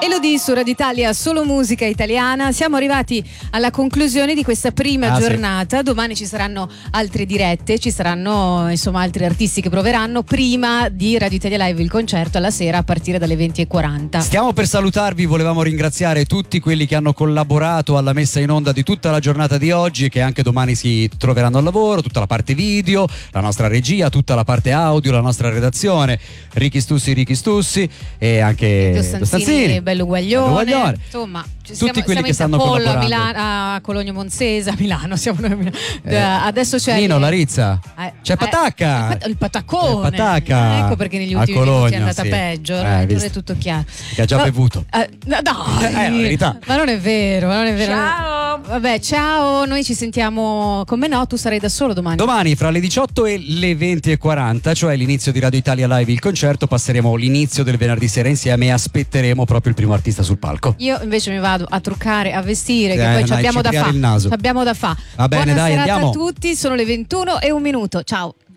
Elodie su Radio Italia, solo musica italiana. Siamo arrivati alla conclusione di questa prima giornata. Sì. Domani ci saranno altre dirette, ci saranno insomma altri artisti che proveranno prima di Radio Italia Live, il concerto alla sera a partire dalle 20:40. Stiamo per salutarvi, volevamo ringraziare tutti quelli che hanno collaborato alla messa in onda di tutta la giornata di oggi e che anche domani si troveranno al lavoro, tutta la parte video, la nostra regia, tutta la parte audio, la nostra redazione, Ricky Stussi e anche Stanzini, Bello Guaglione. Insomma, tutti quelli che stanno collaborando a Cologno Monzese, a Milano siamo noi. Adesso c'è Nino, Larizza, c'è Patacca, il Pataccone, Patacca. Ecco perché negli ultimi minuti è andata peggio, è tutto chiaro che ha già bevuto. La verità. Ma non è vero, Ciao. Vabbè, ciao, noi ci sentiamo. Come no, tu sarai da solo domani fra le 18 e le 20:40, cioè l'inizio di Radio Italia Live, il concerto. Passeremo l'inizio del venerdì sera insieme e aspetteremo proprio il primo artista sul palco. Io invece mi vado a truccare, a vestire, che poi abbiamo da fare. Il naso. Abbiamo da fare. Va bene, Buona serata andiamo a tutti, sono le 21:01. Ciao.